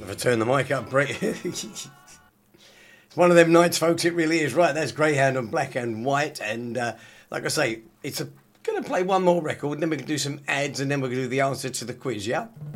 If I turn the mic up, it's one of them nights, folks. It really is. Right, that's Greyhound and Black and White. And like I say, it's going to play one more record, and then we're going to do some ads, and then we're going to do the answer to the quiz, yeah?